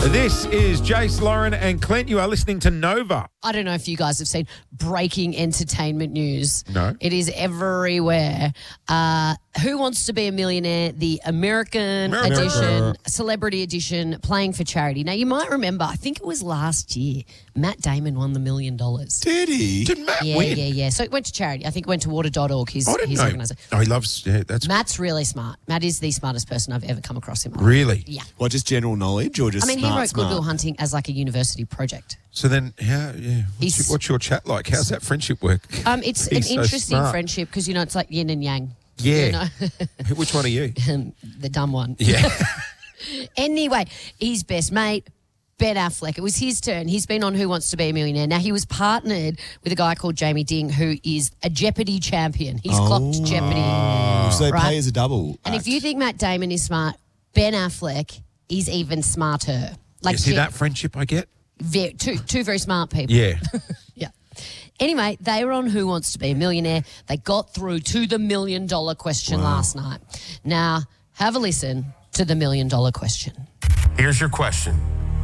This is Jace, Lauren and Clint. You are listening to Nova. I don't know if you guys have seen breaking entertainment news. No. It is everywhere. Who Wants to Be a Millionaire? The American edition, celebrity edition, playing for charity. Now, you might remember, I think it was last year, Matt Damon won the $1 million. Did he? Did Matt Yeah, win? yeah. So it went to charity. I think it went to water.org, his I didn't know. organisation. Oh, he loves, that's Matt's really smart. Matt is the smartest person I've ever come across in my life. really. Yeah. What, just general knowledge or just I mean, smart, he wrote smart? Good Will Hunting as like a university project. So then, what's your chat like? How's that friendship work? It's an He's so interesting smart. friendship because, it's like yin and yang. Yeah. You know? Which one are you? The dumb one. Yeah. Anyway, his best mate, Ben Affleck. It was his turn. He's been on Who Wants to Be a Millionaire. Now, he was partnered with a guy called Jamie Ding, who is a Jeopardy champion. He's clocked Jeopardy. So they Right. play as a double. And if you think Matt Damon is smart, Ben Affleck is even smarter. You see that friendship I get? Two very smart people. Yeah. Yeah. Anyway, they were on Who Wants to Be a Millionaire. They got through to the $1 million question last night. Now, have a listen to the $1 million question. Here's your question.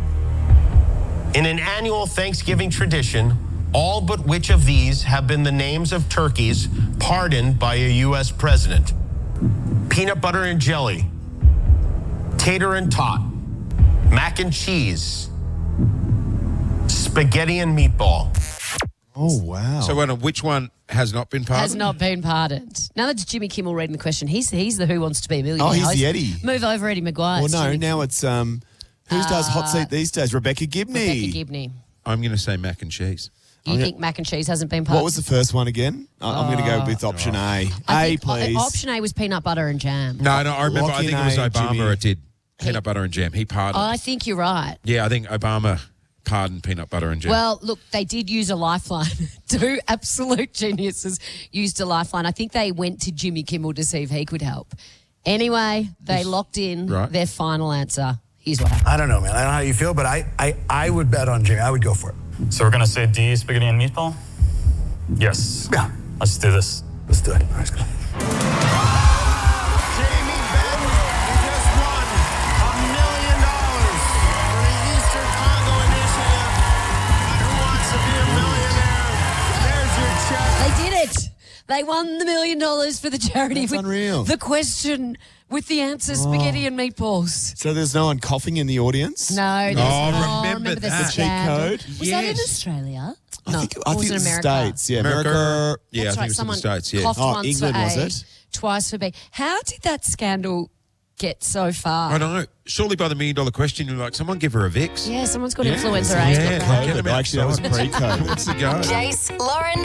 In an annual Thanksgiving tradition, all but which of these have been the names of turkeys pardoned by a U.S. president? Peanut butter and jelly, tater and tot, mac and cheese, spaghetti and meatball. Oh, wow. So which one has not been pardoned? Has not been pardoned. Now that's Jimmy Kimmel reading the question. He's the Who Wants to Be a Millionaire. Oh, he's host. the Eddie. Move over, Eddie Maguire. well, no, Jimmy now it's, who does hot seat these days? Rebecca Gibney. Rebecca Gibney. I'm going to say mac and cheese. You think mac and cheese hasn't been pardoned? What was the first one again? I'm going to go with option A. I A, think please. Option A was peanut butter and jam. No, I remember. Lock I think in it was A, Obama Jimmy. that did peanut butter and jam. He pardoned. I think you're right. Yeah, I think Obama pardoned peanut butter and jam. Well, look, they did use a lifeline. Two absolute geniuses used a lifeline. I think they went to Jimmy Kimmel to see if he could help. Anyway, they locked in their final answer. Here's what happened. I don't know, man. I don't know how you feel, but I would bet on Jimmy. I would go for it. So we're going to say D, spaghetti and meatball? Yes. Yeah. Let's do this. Let's do it. All right, let's go. Jamie Benn, you just won $1 million for the Eastern Congo Initiative. Who Wants to Be a Millionaire? There's your check. They did it. They won the $1 million for the charity. That's with unreal. The question with the answer, spaghetti and meatballs. So there's no one coughing in the audience? No. remember the that. The cheat scandal. code? Was that in Yes. Australia? I think it it was in was America. the States. Yeah, America. America. Yeah, That's I think right. it was in Someone the States. Yeah. coughed Oh, once England, for was A, it? twice for B. How did that scandal get so far? I know. Surely by the $1 million question, you're like, someone give her a Vix. Yeah, someone got influenza Yeah, A. get them COVID. Actually, that was outside. pre-COVID. Let's go. Jace, Lauren,